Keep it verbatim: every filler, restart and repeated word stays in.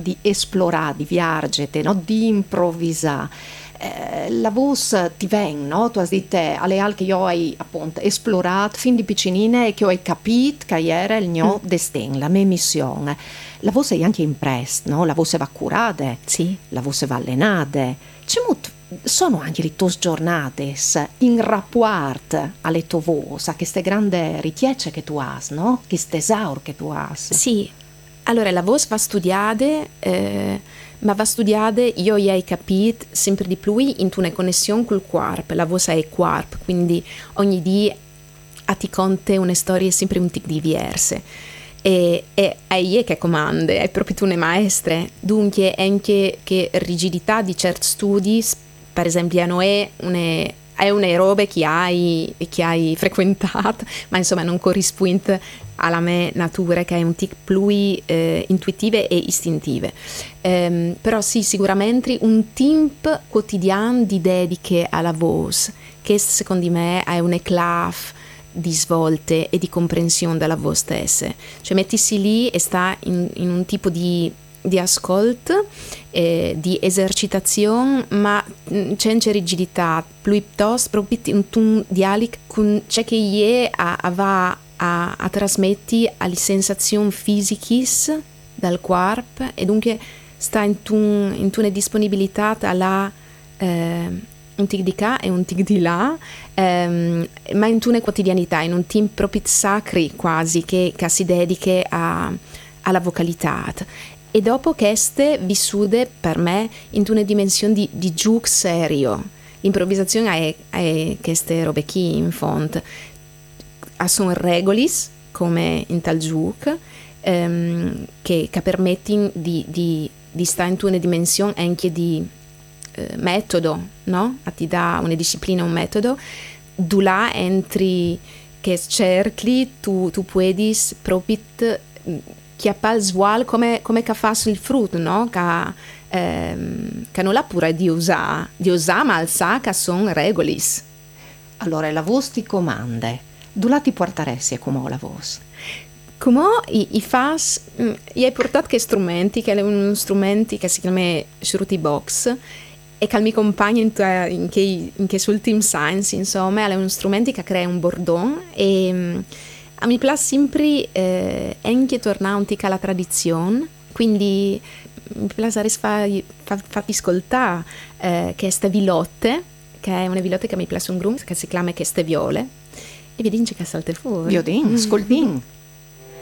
di esplorare, di viaggiare, no? Di improvvisare. Eh, la voce ti viene, no? Tu hai detto alle al che io ho appunto esplorato fin di piccinina e che ho capito che era il mio mm. destino, la mia missione. La voce è anche impressa, no? La voce va curata, sì. La voce va allenata. C'è molto, sono anche le tue giornate in rapporto alle tue voci, a queste grandi richieste che tu hai, no? Questo tesoro che tu hai. Sì, allora la voce va studiata, eh, ma va studiata, io ho capito sempre di più in una connessione col corpo. La voce è corpo, quindi ogni dia a ti conta una storia sempre un tic diverse. E, e è che comanda, è proprio tu ne maestre. Dunque anche che rigidità di certi studi, per esempio non è una, è una roba che hai, che hai frequentato, ma insomma non corrisponde alla mia natura, che è un tic più eh, intuitive e istintive. Um, però sì, sicuramente un tempo quotidiano di dediche alla voce, che secondo me è un eclave di svolte e di comprensione della voce stessa. Cioè mettisi lì e sta in, in un tipo di, di ascolto, eh, di esercitazione, ma senza rigidità, piuttosto proprio un dialogo con ciò che va a, a trasmetti alle sensazioni fisiche dal corpo, e dunque sta in, tun, in una disponibilità alla eh, un tic di qua e un tic di là, ehm, ma in una quotidianità, in un team proprio sacri quasi, che, che si dedica a, alla vocalità. E dopo queste vissute per me in una dimensione di, di gioco serio. L'improvvisazione è, è queste robe qui in fondo. Sono regolis, come in tal gioco, ehm, che, che permettono di, di, di stare in una dimensione anche di metodo, no? A ti dà una disciplina, un metodo. Du là entri che cerchi, tu, tu puoi proprio chiappare il svual come, come che fa il frutto, no? Che, ehm, che non l'ha pure di usare, di usare, ma al sa che sono regolis. Allora, la voce ti comanda. Du là ti porteresti come la voce? Come i, i fas, io hai portato che strumenti, che è un strumento che si chiama Shruti Box, e che mi accompagna in, in, che, in che sul Team Science, insomma, è uno strumento che crea un bordone, e um, a mi piace sempre eh, anche tornare un tic alla tradizione, quindi mi piace fare fa, fa ascoltare eh, queste vilotte, che è una vilotte che mi piace un gruppo, che si chiama Queste Viole, e vi dice che salta fuori. Io dico, ascoltin.